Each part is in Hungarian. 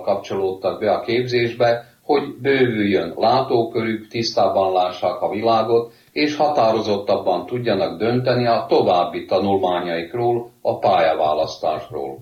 kapcsolódtak be a képzésbe, hogy bővüljön látókörük, tisztában lássák a világot, és határozottabban tudjanak dönteni a további tanulmányaikról, a pályaválasztásról.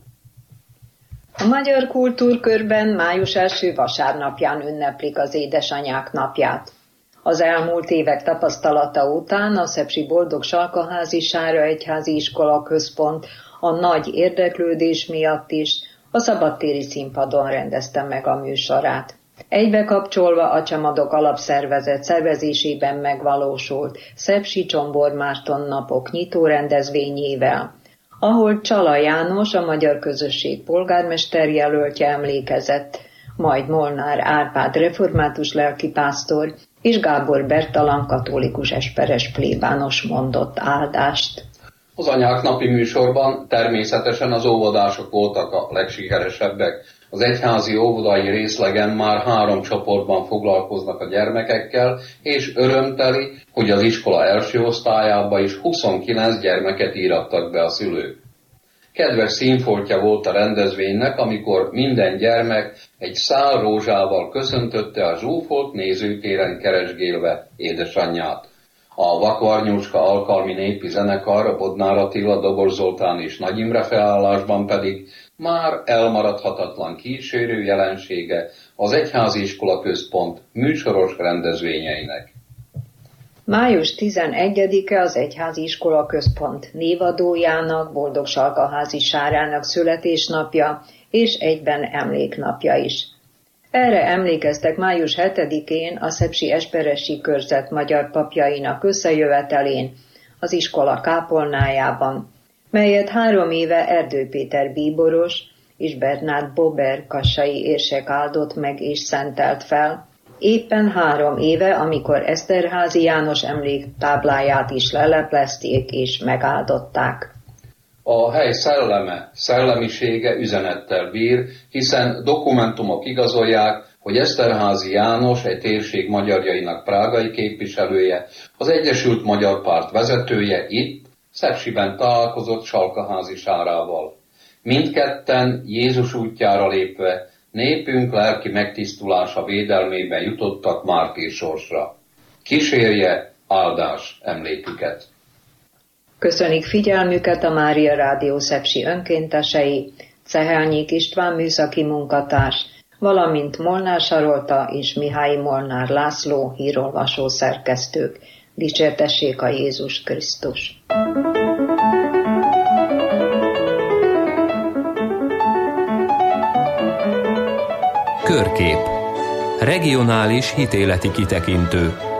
A Magyar Kultúrkörben május első vasárnapján ünneplik az édesanyák napját. Az elmúlt évek tapasztalata után a szepsi Boldog Salkaházi Sára Egyházi Iskola Központ a nagy érdeklődés miatt is a szabadtéri színpadon rendezte meg a műsorát. Egybekapcsolva a Csamadok Alapszervezet szervezésében megvalósult Szepsi Csombor Márton napok nyitó rendezvényével, ahol Csala János, a magyar közösség polgármester jelöltje emlékezett, majd Molnár Árpád református lelkipásztor és Gábor Bertalan katolikus esperes plébános mondott áldást. Az anyák napi műsorban természetesen az óvodások voltak a legsikeresebbek. Az egyházi óvodai részlegen már 3 csoportban foglalkoznak a gyermekekkel, és örömteli, hogy az iskola első osztályába is 29 gyermeket írattak be a szülők. Kedves színfoltja volt a rendezvénynek, amikor minden gyermek egy szál rózsával köszöntötte a zsúfolt nézőtéren keresgélve édesanyját. A Vakvarnyúcska alkalmi népi zenekar, a Bodnár Attila, Dobor Zoltán és Nagy Imre felállásban pedig már elmaradhatatlan kísérő jelensége az Egyházi Iskola Központ műsoros rendezvényeinek. Május 11-e az Egyházi Iskola Központ névadójának, Boldog Salkaházi Sárának születésnapja, és egyben emléknapja is. Erre emlékeztek május 7-én a szepsi esperesi körzet magyar papjainak összejövetelén, az iskola kápolnájában, melyet 3 éve Erdő Péter bíboros és Bernát Bober kassai érsek áldott meg és szentelt fel, éppen 3 éve, amikor Eszterházy János emléktábláját is leleplezték és megáldották. A hely szellemisége üzenettel bír, hiszen dokumentumok igazolják, hogy Eszterházy János, egy térség magyarjainak prágai képviselője, az Egyesült Magyar Párt vezetője itt, Szepsiben találkozott Salkaházi Sárával. Mindketten Jézus útjára lépve népünk lelki megtisztulása védelmében jutottak mártírsorsra. Kísérje áldás emléküket! Köszönik figyelmüket a Mária Rádió szepsi önkéntesei, Cehelnyik István műszaki munkatárs, valamint Molnár Sarolta és Mihály Molnár László hírolvasó szerkesztők. Dicsértessék a Jézus Krisztus! Körkép. Regionális hitéleti kitekintő.